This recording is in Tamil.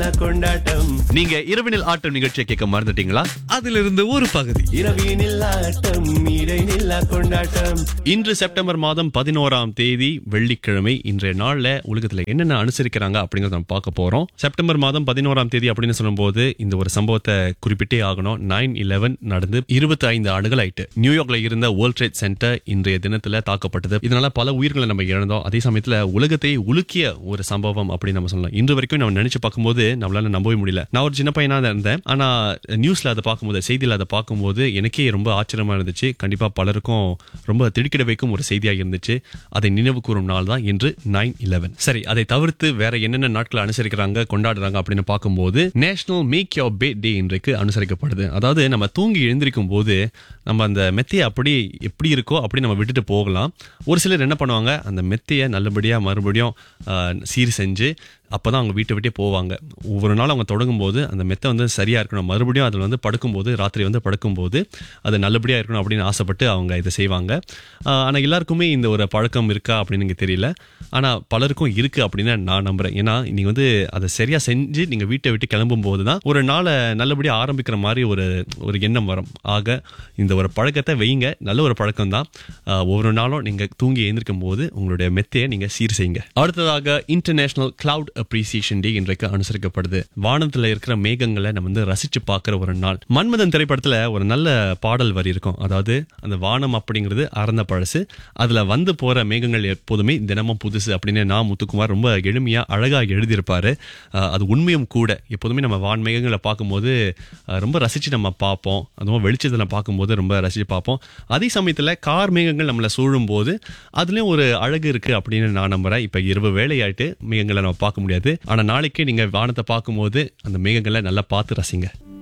கொண்டாட்டம். நீங்க இரவினில் ஆட்டம் நிகழ்ச்சியை கேட்க மறந்துட்டீங்களா? அதிலிருந்து ஒரு பகுதி. இரவினில் ஆட்டம் இடைநில்லா கொண்டாட்டம். இன்று செப்டம்பர் மாதம் 11ஆம் தேதி வெள்ளிக்கிழமை. இன்றைய நாள்ல உலகத்துல என்னென்ன அனுசரிக்கிறாங்க அப்படிங்கறத நம்ம பார்க்க போறோம். செப்டம்பர் மாதம் 11ஆம் தேதி அப்படின்னு சொல்லும்போது இந்த ஒரு சம்பவத்தை குறிப்பிட்டே ஆகணும். 9/11 நடந்து 25 ஆண்டுகள் ஆயிட்டு. நியூயார்க்ல இருந்த வேர்ல்ட் ட்ரேட் சென்டர் இன்றைய தினத்துல தாக்கப்பட்டது. இதனால பல உயிர்களை நம்ம இழந்தோம். அதே சமயத்துல உலகத்தை உலுக்கிய ஒரு சம்பவம் அப்படின்னு நம்ம சொல்லலாம். இன்று வரைக்கும் நம்ம நினைச்சு பார்க்கும்போது நம்மளால நம்பவே முடியல. நான் ஒரு சின்ன பையனா தான் இருந்தேன். ஆனா நியூஸ்ல அதை பார்க்கும்போது, செய்தியில அதை பார்க்கும்போது எனக்கே ரொம்ப ஆச்சரியமா இருந்துச்சு. கண்டிப்பா பலருக்கும் ரொம்ப திடுக்கிட வைக்கும் ஒரு செய்தியாக இருந்துச்சு. அதை நினைவு கூறும் நாள் தான் இன்று 9/11. சரி, அதை தவிர்த்து வேற என்னென்ன நாட்கள் அனுசரிக்கிறாங்க, கொண்டாடுறாங்க அப்படின்னு பார்க்கும்போது நேஷனல் மேக் யோர் பெட் டே இன்றைக்கு அனுசரிக்கப்படுது. அதாவது நம்ம தூங்கி எழுந்திருக்கும் போது நம்ம அந்த மெத்தையை அப்படி எப்படி இருக்கோ அப்படி நம்ம விட்டுட்டு போகலாம். ஒரு சிலர் என்ன பண்ணுவாங்க, அந்த மெத்தையை நல்லபடியா மறுபடியும் சீர் செஞ்சு அப்பதான் அவங்க வீட்டை விட்டே போவாங்க. ஒவ்வொரு நாள் அவங்க தொடங்கும் போது அந்த மெத்தை வந்து சரியா இருக்கணும், மறுபடியும் அதில் வந்து படுக்கும்போது, ராத்திரி வந்து படுக்கும்போது அது நல்லபடியா இருக்கணும் அப்படின்னு ஆசைப்பட்டு அவங்க இதை செய்வாங்க. ஆனா எல்லாருக்குமே இந்த ஒரு பழக்கம் இருக்கா அப்படின்னு எனக்கு தெரியல. ஆனா பலருக்கும் இருக்கு அப்படின்னு நான் நம்புறேன். ஏன்னா நீங்க வந்து அதை சரியா செஞ்சு நீங்க வீட்டை விட்டு கிளம்பும் போதுதான் ஒரு நாளை நல்லபடியா ஆரம்பிக்கிற மாதிரி ஒரு எண்ணம் வரும். ஆக இந்த ஒரு பழக்கத்தை வைங்க. நல்ல ஒரு பழக்கம் தான். ஒவ்வொரு நாளும் நீங்க தூங்கி எழுந்திருக்கும் போது உங்களுடைய மெத்தையை நீங்க சீர் செய்யுங்க. அடுத்ததாக இன்டர்நேஷனல் கிளவுட் அப்ரிசியேஷன் டே இன்றைக்கு அனுசரிக்கப்படுது. வானத்துல இருக்கிற மேகங்களை நம்ம வந்து ரசிச்சு பார்க்கிற ஒரு நாள். மன்மதன் திரைப்படத்துல ஒரு நல்ல பாடல் வரி இருக்கும். அதாவது அந்த வானம் அப்படிங்கிறது அறந்த பழசு, அதுல வந்து போற மேகங்கள் எப்போதுமே தினமும் புதுசு அப்படின்னு முத்துக்குமார் ரொம்ப எளிமையா அழகா எழுதியிருப்பாரு. அது உண்மையும் கூட. எப்போதுமே நம்ம வான் மேகங்களை பார்க்கும்போது ரொம்ப ரசிச்சு நம்ம பார்ப்போம். அதுவும் வெளிச்சத்துல பார்க்கும்போது ரொம்ப ரசிச்சு பார்ப்போம். அதே சமயத்துல கார் மேகங்கள் நம்மளை சூழும் போது அதுலயும் ஒரு அழகு இருக்கு அப்படின்னு நான் நம்புறேன். இப்ப இரவு வேலையாயிட்டு மேகங்களை நம்ம பார்க்க முடியாது. ஆனா நாளைக்கே நீங்க வானத்தை பார்க்கும்போது அந்த மேகங்களை நல்லா பார்த்து ரசிங்க.